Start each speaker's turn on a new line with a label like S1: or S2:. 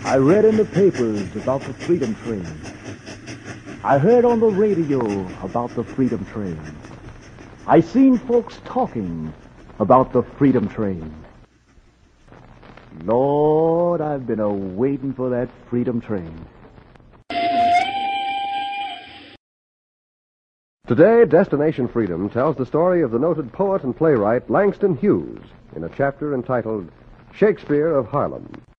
S1: I read in the papers about the Freedom Train. I heard on the radio about the Freedom Train. I seen folks talking about the Freedom Train. Lord, I've been a-waiting for that Freedom Train.
S2: Today, Destination Freedom tells the story of the noted poet and playwright Langston Hughes in a chapter entitled Shakespeare of Harlem.